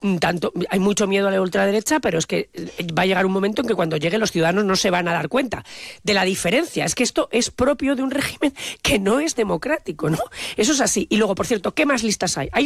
hay mucho miedo a la ultraderecha, pero es que va a llegar un momento en que cuando llegue los ciudadanos no se van a dar cuenta de la diferencia. Es que esto es propio de un régimen que no es democrático, ¿no? Eso es así. Y luego, por cierto, ¿qué más listas hay? Hay